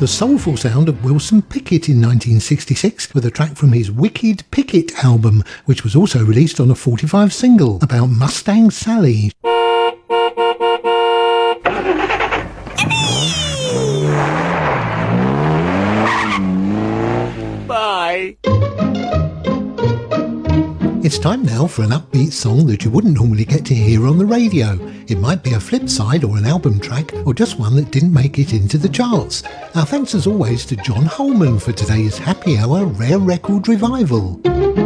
the soulful sound of Wilson Pickett in 1966 with a track from his Wicked Pickett album, which was also released on a 45 single about Mustang Sally. Bye. It's time now for an upbeat song that you wouldn't normally get to hear on the radio. It might be a flip side or an album track or just one that didn't make it into the charts. Our thanks as always to John Holman for today's Happy Hour Rare Record Revival.